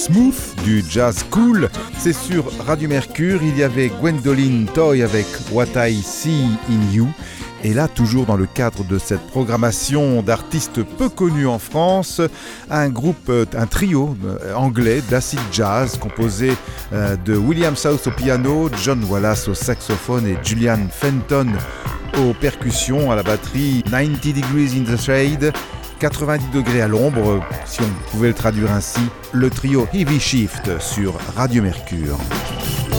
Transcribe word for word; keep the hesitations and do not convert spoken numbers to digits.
Smooth, du jazz cool, c'est sur Radio Mercure. Il y avait Gwendoline Toy avec What I See in You. Et là, toujours dans le cadre de cette programmation d'artistes peu connus en France, un groupe, un trio anglais d'acid jazz composé de William South au piano, John Wallace au saxophone et Julian Fenton aux percussions, à la batterie. ninety degrees in the shade, quatre-vingt-dix degrés à l'ombre, si on pouvait le traduire ainsi, le trio Heavy Shift sur Radio Mercure.